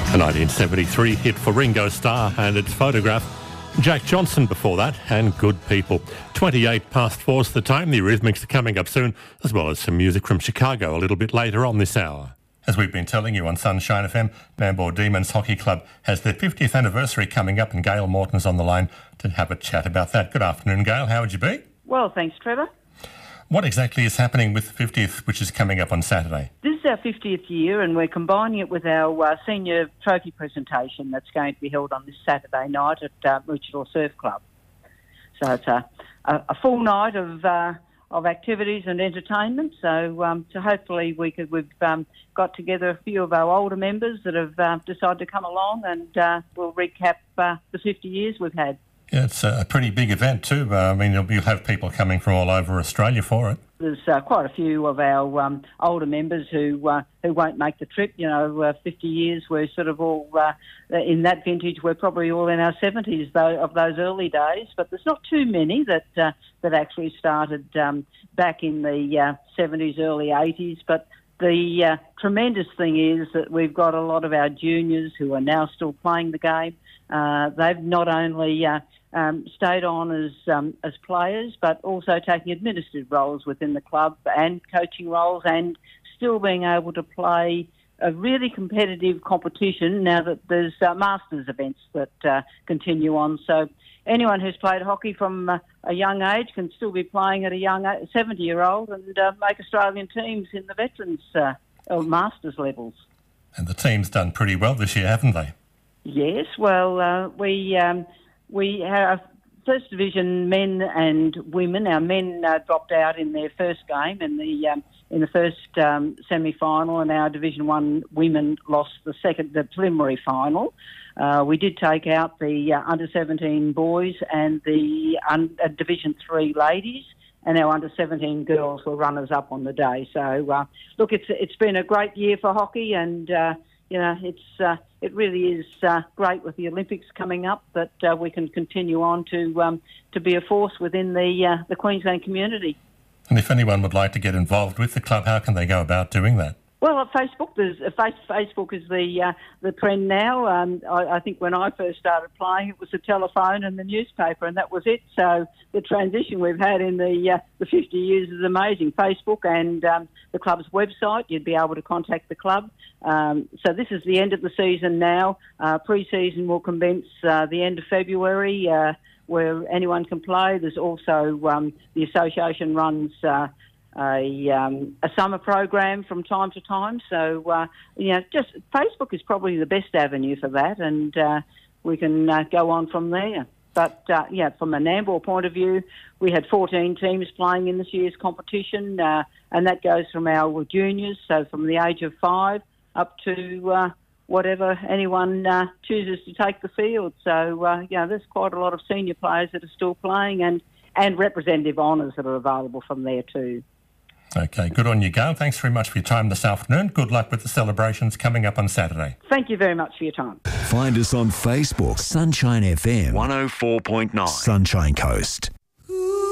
A 1973 hit for Ringo Starr and its photograph. Jack Johnson before that, and Good People. 28 past 4's the time. The Eurythmics are coming up soon, as well as some music from Chicago a little bit later on this hour. As we've been telling you on Sunshine FM, Nambour Demons Hockey Club has their 50th anniversary coming up, and Gail Morton's on the line to have a chat about that. Good afternoon, Gail. How would you be? Well, thanks, Trevor. What exactly is happening with the 50th, which is coming up on Saturday? This is our 50th year, and we're combining it with our senior trophy presentation that's going to be held on this Saturday night at Moochadore Surf Club. So it's a full night of activities and entertainment. So hopefully we've got together a few of our older members that have decided to come along, and we'll recap the 50 years we've had. Yeah, it's a pretty big event too. I mean, you'll have people coming from all over Australia for it. There's quite a few of our older members who won't make the trip. 50 years, we're sort of all in that vintage. We're probably all in our 70s though, of those early days. But there's not too many that actually started back in the 70s, early 80s. But the tremendous thing is that we've got a lot of our juniors who are now still playing the game. They've not only stayed on as players, but also taking administrative roles within the club and coaching roles, and still being able to play a really competitive competition now that there's Masters events that continue on. So anyone who's played hockey from a young age can still be playing at a young 70-year-old and make Australian teams in the veterans or Masters levels. And the team's done pretty well this year, haven't they? Yes, well, we have First Division men and women. Our men dropped out in their first game in the first semi-final, and our Division 1 women lost the preliminary final. We did take out the under-17 boys and the Division 3 ladies, and our under-17 girls were runners-up on the day. So, look, it's been a great year for hockey, and it really is great with the Olympics coming up that we can continue on to be a force within the Queensland community. And if anyone would like to get involved with the club, how can they go about doing that? Well, at Facebook, Facebook is the trend now. I think when I first started playing, it was the telephone and the newspaper, and that was it. So the transition we've had in the 50 years is amazing. Facebook and the club's website, you'd be able to contact the club. So this is the end of the season now. Pre-season will commence the end of February, where anyone can play. There's also the association runs a summer program from time to time. So, just Facebook is probably the best avenue for that, and we can go on from there. But, from a Nambour point of view, we had 14 teams playing in this year's competition, and that goes from our juniors, so from the age of 5 up to whatever anyone chooses to take the field. So, there's quite a lot of senior players that are still playing, and representative honours that are available from there too. Okay, good on you, Gail. Thanks very much for your time this afternoon. Good luck with the celebrations coming up on Saturday. Thank you very much for your time. Find us on Facebook, Sunshine FM 104.9 Sunshine Coast.